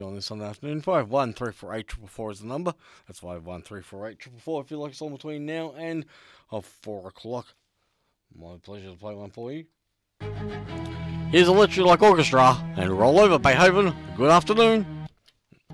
On this Sunday afternoon. 51348444 is the number. That's 51348444 if you like us on between now and 4 o'clock. My pleasure to play one for you. Here's Electric Light Orchestra and Roll Over Beethoven. Good afternoon.